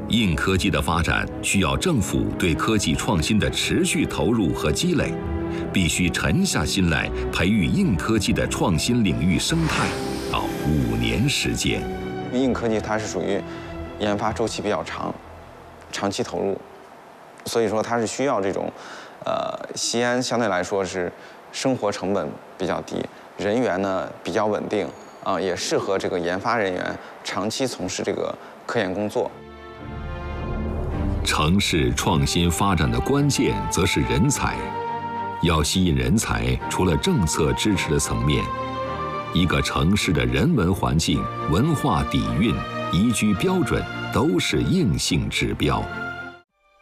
硬科技的发展需要政府对科技创新的持续投入和积累，必须沉下心来培育硬科技的创新领域生态，要5年时间。 硬科技它是属于研发周期比较长，长期投入，所以说它是需要这种，西安相对来说是生活成本比较低，人员呢比较稳定，也适合这个研发人员长期从事这个科研工作。 城市创新发展的关键则是人才，要吸引人才，除了政策支持的层面，一个城市的人文环境、文化底蕴、宜居标准都是硬性指标。